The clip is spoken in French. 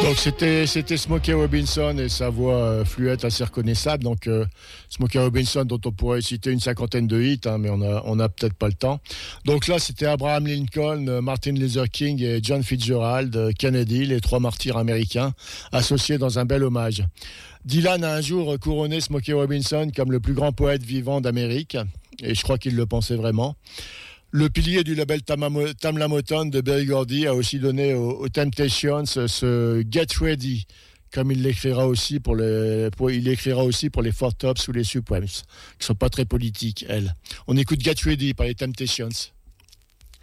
Donc c'était Smokey Robinson et sa voix fluette assez reconnaissable. Donc Smokey Robinson dont on pourrait citer une cinquantaine de hits, mais on a peut-être pas le temps. Donc là c'était Abraham Lincoln, Martin Luther King et John Fitzgerald Kennedy, les trois martyrs américains, associés dans un bel hommage. Dylan a un jour couronné Smokey Robinson comme le plus grand poète vivant d'Amérique, et je crois qu'il le pensait vraiment. Le pilier du label Tamla Motown de Berry Gordy a aussi donné aux Temptations ce Get Ready, comme il l'écrira aussi pour les Four Tops ou les Supremes, qui sont pas très politiques, elles. On écoute Get Ready par les Temptations.